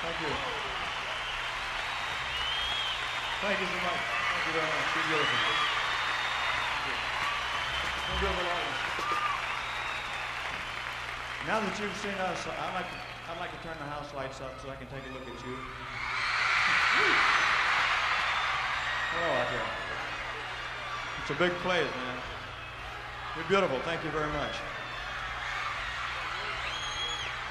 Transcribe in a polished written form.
Thank you. Thank you so much. Thank you very much. You're beautiful. You're beautiful artist. Now that you've seen us, I'd like to turn the house lights up so I can take a look at you. Hello out there. It's a big place, man. You're beautiful. Thank you very much.